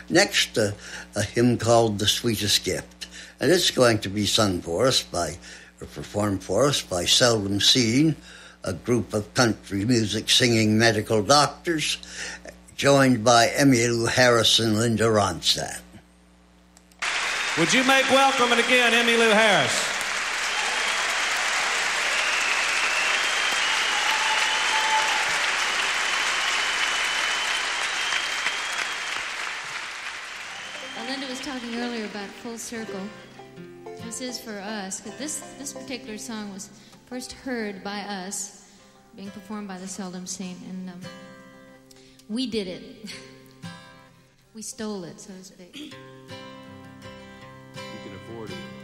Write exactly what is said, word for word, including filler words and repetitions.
next, uh, a hymn called The Sweetest Gift. And it's going to be sung for us by, or performed for us by Seldom Seen, a group of country music singing medical doctors, joined by Emmylou Harris and Linda Ronstadt. Would you make welcome and again Emmylou Harris? Linda was talking earlier about Full Circle. This is for us, because this, this particular song was first heard by us, being performed by the Seldom Seen, and um, we did it. We stole it, so to speak. You can afford it.